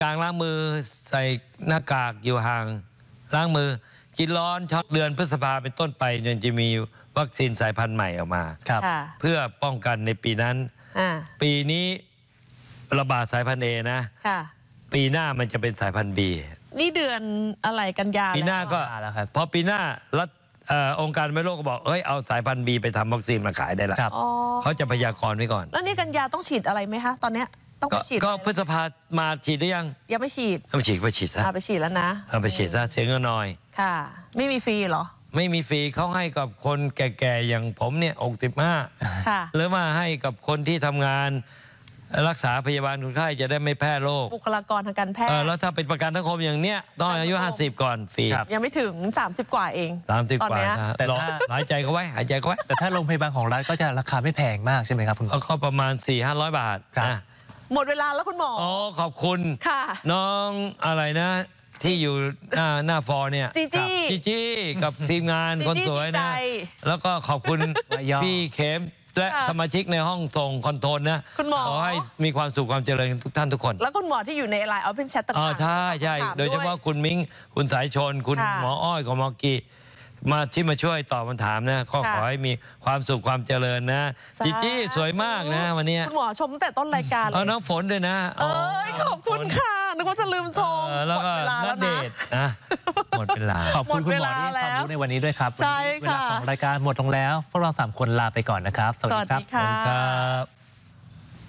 การล้างมือใส่หน้ากากอยู่ห่างล้างมือกินร้อนช็อตเดือนพฤษภาเป็นต้นไปเนี่ยจะมีวัคซีนสายพันธุ์ใหม่ออกมาเพื่อป้องกันในปีนั้นปีนี้ระบาดสายพันธุ์ A นะปีหน้ามันจะเป็นสายพันธุ์ B นี่เดือนอะไรกันยาปีหน้าก็พอปีหน้ารัฐองค์การอนามัยโลกก็บอกเอาสายพันธุ์ B ไปทำวัคซีนมาขายได้ละเขาจะพยากรณ์ไว้ก่อนแล้วนี่กันยาต้องฉีดอะไรไหมคะตอนนี้ต้องไปฉีดก็พฤษภามาฉีดได้ยังไม่ฉีดไปฉีดซะไปฉีดแล้วนะไปฉีดซะเสียเงินหน่อยค่ะไม่มีฟรีเหรอไม่มีฟรีเขาให้กับคนแก่ๆอย่างผมเนี่ย65หรือมาให้กับคนที่ทำงานรักษาพยาบาลคนไข้จะได้ไม่แพร่โรคบุคลากรทางการแพทย์แล้วถ้าเป็นประกันสังคมอย่างเนี้ยต้องอายุ50ก่อนฟรียังไม่ถึง30กว่าเอง 30กว่าแต่หายใจเขาไว้แต่ถ้าโรงพยาบาลของรัฐก็จะราคาไม่แพงมากใช่ไหมครับคุณก็ประมาณ400-500 บาทหมดเวลาแล้วคุณหมอขอบคุณน้องอะไรนะที่อยู่หน้าฟอเนี่ยจีกับทีมงานคนสวยนะแล้วก็ขอบคุณพี่เข็มและสมาชิกในห้องส่งคอนโทรลนะขอให้มีความสุขความเจริญทุกท่านทุกคนแล้วคุณหมอที่อยู่ในไลน์เอาเป็นแชทต่างๆใช่โดยเฉพาะคุณมิ้งคุณสายชนคุณหมออ้อยกับหมอกีมาช่วยตอบคำถามนะขอให้มีความสุขความเจริญนะจีสวยมากนะวันนี้คุณหมอชมตั้งแต่ต้นรายการน้องฝนด้วยนะขอบคุณค่ะนึกว่าจะลืมชมหมดเวลาแล้วนะหมดเวลาขอบคุณคุณหมอที่ให้ความรู้ในวันนี้ด้วยครับใช่ค่ะเวลาของรายการหมดลงแล้วพวกเรา3 คนลาไปก่อนนะครับสวัสดีครับ